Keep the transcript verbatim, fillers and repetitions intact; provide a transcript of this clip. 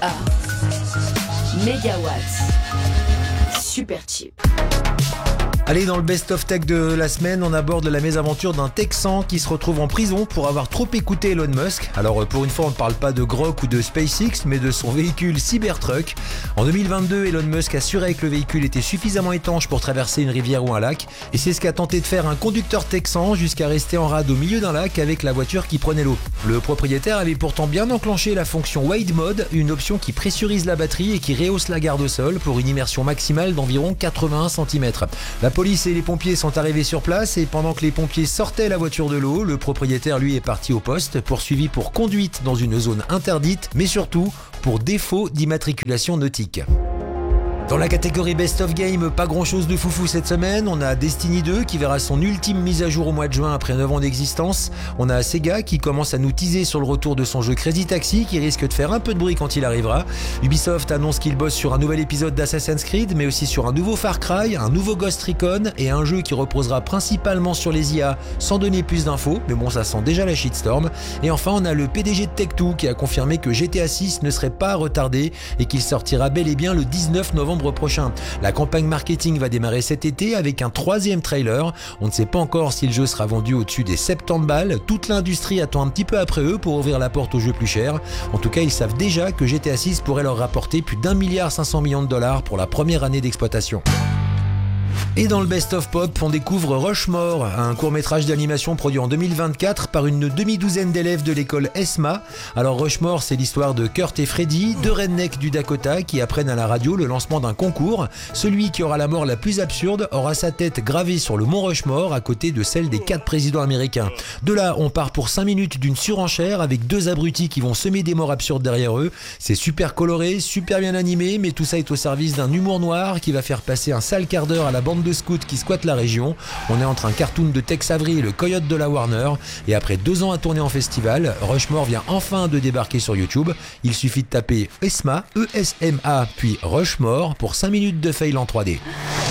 A. Megawatts. Super cheap. Allez, dans le best-of tech de la semaine, on aborde la mésaventure d'un Texan qui se retrouve en prison pour avoir trop écouté Elon Musk. Alors pour une fois, on ne parle pas de Grok ou de SpaceX, mais de son véhicule Cybertruck. En deux mille vingt-deux, Elon Musk assurait que le véhicule était suffisamment étanche pour traverser une rivière ou un lac. Et c'est ce qu'a tenté de faire un conducteur texan jusqu'à rester en rade au milieu d'un lac avec la voiture qui prenait l'eau. Le propriétaire avait pourtant bien enclenché la fonction Wade Mode, une option qui pressurise la batterie et qui rehausse la garde au sol pour une immersion maximale d'environ quatre-vingt-un centimètres. La police et les pompiers sont arrivés sur place et pendant que les pompiers sortaient la voiture de l'eau, le propriétaire lui est parti au poste, poursuivi pour conduite dans une zone interdite, mais surtout pour défaut d'immatriculation nautique. Dans la catégorie Best of Game, pas grand chose de foufou cette semaine. On a Destiny deux qui verra son ultime mise à jour au mois de juin après neuf ans d'existence. On a Sega qui commence à nous teaser sur le retour de son jeu Crazy Taxi qui risque de faire un peu de bruit quand il arrivera. Ubisoft annonce qu'il bosse sur un nouvel épisode d'Assassin's Creed, mais aussi sur un nouveau Far Cry, un nouveau Ghost Recon et un jeu qui reposera principalement sur les I A sans donner plus d'infos, mais bon, ça sent déjà la shitstorm. Et enfin, on a le P D G de Take Two qui a confirmé que G T A six ne serait pas retardé et qu'il sortira bel et bien le dix-neuf novembre prochain. La campagne marketing va démarrer cet été avec un troisième trailer. On ne sait pas encore si le jeu sera vendu au-dessus des soixante-dix balles. Toute l'industrie attend un petit peu après eux pour ouvrir la porte aux jeux plus chers. En tout cas, ils savent déjà que G T A six pourrait leur rapporter plus d'un milliard cinq cents millions de dollars pour la première année d'exploitation. Et dans le Best of Pop, on découvre Rushmore, un court-métrage d'animation produit en deux mille vingt-quatre par une demi-douzaine d'élèves de l'école E S M A. Alors Rushmore, c'est l'histoire de Kurt et Freddy, deux rednecks du Dakota qui apprennent à la radio le lancement d'un concours. Celui qui aura la mort la plus absurde aura sa tête gravée sur le mont Rushmore à côté de celle des quatre présidents américains. De là, on part pour cinq minutes d'une surenchère avec deux abrutis qui vont semer des morts absurdes derrière eux. C'est super coloré, super bien animé, mais tout ça est au service d'un humour noir qui va faire passer un sale quart d'heure à la bande de scouts qui squattent la région. On est entre un cartoon de Tex Avery et le coyote de la Warner, et après deux ans à tourner en festival, Rushmore vient enfin de débarquer sur YouTube. Il suffit de taper E S M A, E S M A, puis Rushmore pour cinq minutes de fail en trois D.